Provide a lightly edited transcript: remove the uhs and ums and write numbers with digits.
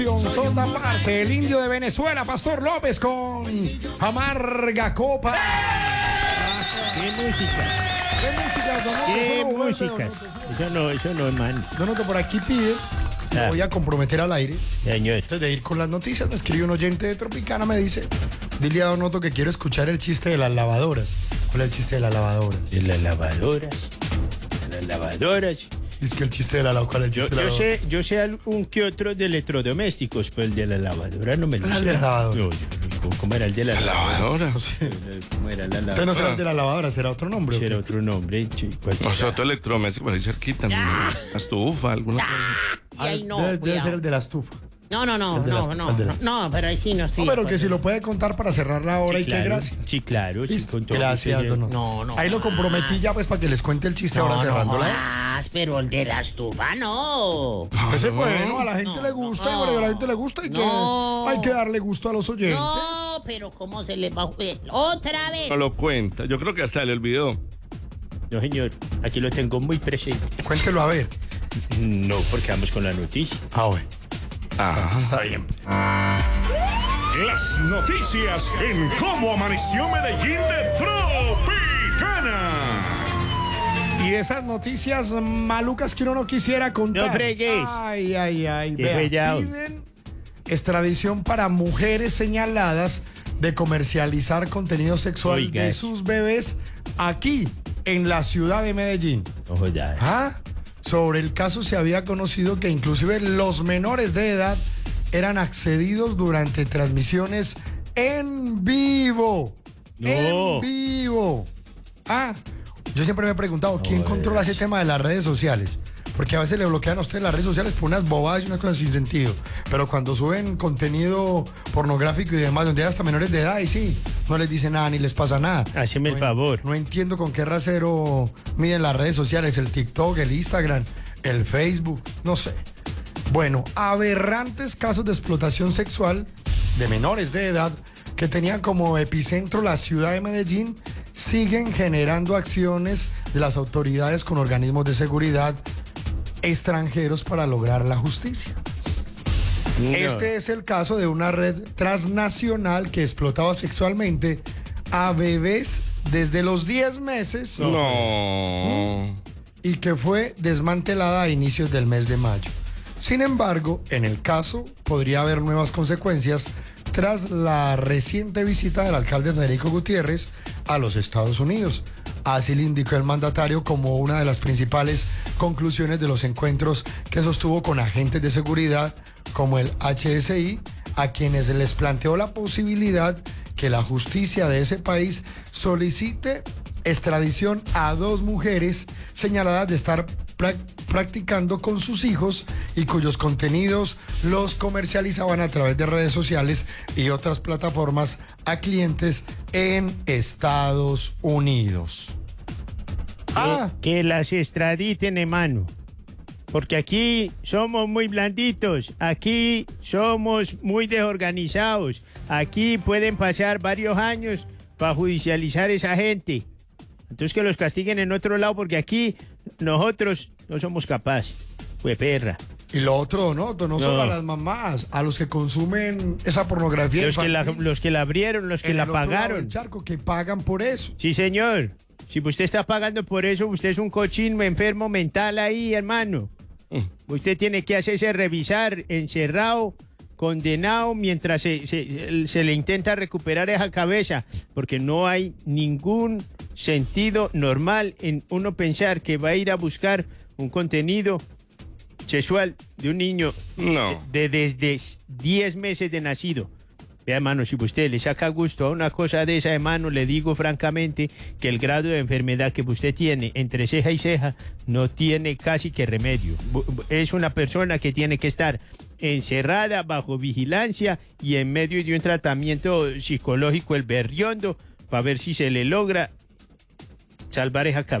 Sota, parce, el indio de Venezuela, Pastor López con Amarga Copa. ¿Qué música? ¿Qué música? ¿Qué música? Eso no, hermano. Donoto por aquí pide, me voy a comprometer al aire. Señor. Antes de ir con las noticias, me escribe un oyente de Tropicana, me dice, dile a Donoto que quiero escuchar el chiste de las lavadoras. ¿Cuál es el chiste de las lavadoras? De las lavadoras. De las lavadoras. Es que el chiste de la lavadora, ¿cuál es el chiste de la lavadora? Yo sé un que otro de electrodomésticos, pero el de la lavadora no me lo sé. El de la lavadora. No, ¿cómo era el de la lavadora? ¿Cómo era la lavadora? Usted no será el de la lavadora, será otro nombre. Será otro nombre. O sea, otro electrodoméstico por ahí cerquita. Una estufa, alguna cosa. Ay, no, Debe ser el de la estufa. No, pero ahí sí no estoy. No, pero que si lo puede contar para cerrar la hora y que gracias. Sí, claro. Sí, Listo. con todo Gracias, gusto. Donoto. No. Ahí lo comprometí ya pues para que les cuente el chiste ahora cerrándola. Pero el de la estufa no. Ese bueno, a la gente le gusta y bueno, a la gente le gusta y que hay que darle gusto a los oyentes. No, pero ¿cómo se les va a joder? Otra vez. No lo cuenta. Yo creo que hasta le olvidó. No, señor. Aquí lo tengo muy presente. Cuéntelo a ver. No, porque vamos con la noticia. Ah, bueno. Está bien. Las noticias en Cómo Amaneció Medellín de Tropicana. Y esas noticias malucas que uno no quisiera contar. No fregues. Ay. Qué Vea, bellao. piden extradición para mujeres señaladas de comercializar contenido sexual Oiga. de sus bebés aquí en la ciudad de Medellín. No jodas. Sobre el caso se había conocido que inclusive los menores de edad eran accedidos durante transmisiones en vivo. No. En vivo. Yo siempre me he preguntado, ¿quién controla ese tema de las redes sociales? Porque a veces le bloquean a ustedes las redes sociales por unas bobadas y unas cosas sin sentido. Pero cuando suben contenido pornográfico y demás, donde hay hasta menores de edad, y sí, no les dicen nada ni les pasa nada. Haceme el favor. No entiendo con qué rasero miden las redes sociales, el TikTok, el Instagram, el Facebook, no sé. Bueno, aberrantes casos de explotación sexual de menores de edad que tenían como epicentro la ciudad de Medellín siguen generando acciones de las autoridades con organismos de seguridad extranjeros para lograr la justicia. No. Este es el caso de una red transnacional que explotaba sexualmente a bebés desde los 10 meses No. y que fue desmantelada a inicios del mes de mayo. Sin embargo, en el caso podría haber nuevas consecuencias tras la reciente visita del alcalde Federico Gutiérrez a los Estados Unidos. Así le indicó el mandatario como una de las principales conclusiones de los encuentros que sostuvo con agentes de seguridad como el HSI, a quienes les planteó la posibilidad que la justicia de ese país solicite extradición a 2 mujeres señaladas de estar practicando con sus hijos y cuyos contenidos los comercializaban a través de redes sociales y otras plataformas a clientes en Estados Unidos. Que las extraditen, hermano. Porque aquí somos muy blanditos, aquí somos muy desorganizados, aquí pueden pasar varios años para judicializar a esa gente. Entonces que los castiguen en otro lado porque aquí nosotros no somos capaces. Pues perra. Y lo otro, no solo a las mamás, a los que consumen esa pornografía. Los que la abrieron, los que la pagaron. Charco, que pagan por eso. Sí, señor. Si usted está pagando por eso, usted es un cochino enfermo mental ahí, hermano. Usted tiene que hacerse revisar, encerrado, condenado, mientras se le intenta recuperar esa cabeza, porque no hay ningún sentido normal en uno pensar que va a ir a buscar un contenido sexual de un niño desde 10 meses de nacido. Vea, hermano, si usted le saca gusto a una cosa de esa, hermano, le digo francamente que el grado de enfermedad que usted tiene entre ceja y ceja no tiene casi que remedio. Es una persona que tiene que estar encerrada bajo vigilancia y en medio de un tratamiento psicológico, el berriondo, para ver si se le logra salvar esa cabeza.